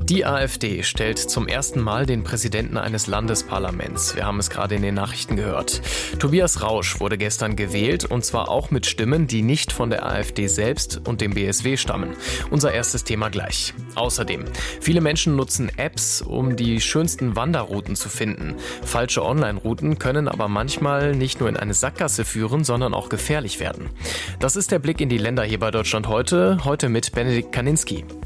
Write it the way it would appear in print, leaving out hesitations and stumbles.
Die AfD stellt zum ersten Mal den Präsidenten eines Landesparlaments. Wir haben es gerade in den Nachrichten gehört. Tobias Rausch wurde gestern gewählt und zwar auch mit Stimmen, die nicht von der AfD selbst und dem BSW stammen. Unser erstes Thema gleich. Außerdem, viele Menschen nutzen Apps, um die schönsten Wanderrouten zu finden. Falsche Online-Routen können aber manchmal nicht nur in eine Sackgasse führen, sondern auch gefährlich werden. Das ist der Blick in die Länder hier bei Deutschland heute mit Benedikt Kaninski.